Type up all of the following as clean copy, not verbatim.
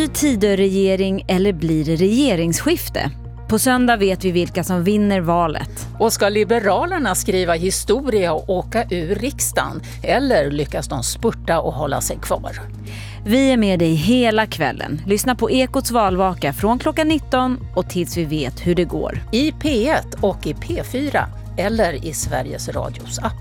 Ny Tidöregering eller blir det regeringsskifte? På söndag vet vi vilka som vinner valet. Och ska Liberalerna skriva historia och åka ur riksdagen? Eller lyckas de spurta och hålla sig kvar? Vi är med dig hela kvällen. Lyssna på Ekots valvaka från klockan 19 och tills vi vet hur det går. I P1 och i P4 eller i Sveriges Radios app.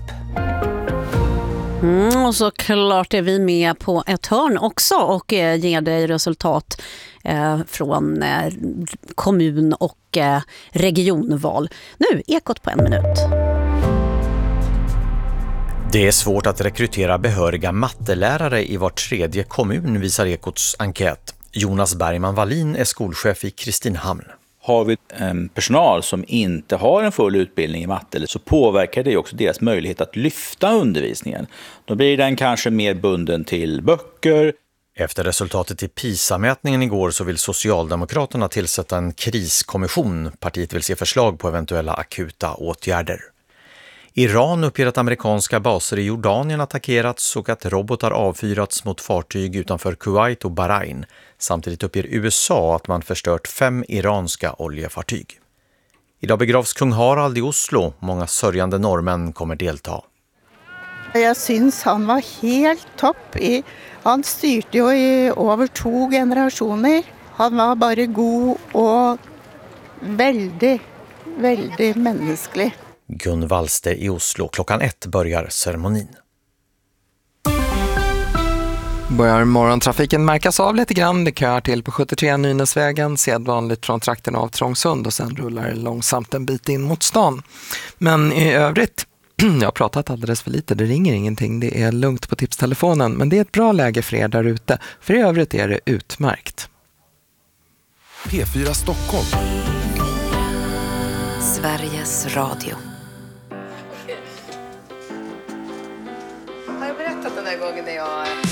Och så klart är vi med på ett hörn också och ger dig resultat från kommun- och regionval. Nu, Ekot på 1 minut. Det är svårt att rekrytera behöriga mattelärare i var tredje kommun, visar Ekots enkät. Jonas Bergman Wallin är skolchef i Kristinehamn. Har vi personal som inte har en full utbildning i matte så påverkar det också deras möjlighet att lyfta undervisningen. Då blir den kanske mer bunden till böcker. Efter resultatet i PISA-mätningen igår så vill Socialdemokraterna tillsätta en kriskommission. Partiet vill se förslag på eventuella akuta åtgärder. Iran uppger att amerikanska baser i Jordanien attackerats och att robotar avfyrats mot fartyg utanför Kuwait och Bahrain. Samtidigt uppger USA att man förstört 5 iranska oljefartyg. Idag begravs kung Harald i Oslo. Många sörjande norrmän kommer delta. Jag syns han var helt topp. Han styrte ju i över 2 generationer. Han var bara god och väldigt, väldigt mänsklig. Gun Wallste i Oslo. Klockan 1 börjar ceremonin. Börjar morgontrafiken märkas av lite grann. Det köar till på 73 Nynäsvägen, sedvanligt från trakten av Trångsund, och sen rullar det långsamt en bit in mot stan. Men i övrigt, jag har pratat alldeles för lite, det ringer ingenting, det är lugnt på tipstelefonen, men det är ett bra läge för er där ute, för i övrigt är det utmärkt. P4 Stockholm. Sveriges Radio. Har jag berättat den där gången när jag